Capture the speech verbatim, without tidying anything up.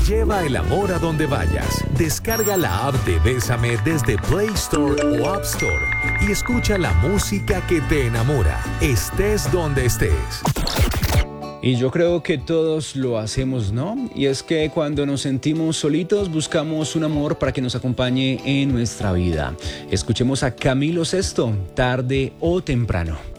Lleva el amor a donde vayas. Descarga la app de Bésame desde Play Store o App Store y escucha la música que te enamora, estés donde estés. Y yo creo que todos lo hacemos, ¿no? Y es que cuando nos sentimos solitos buscamos un amor para que nos acompañe en nuestra vida. Escuchemos a Camilo Sesto, Tarde o Temprano.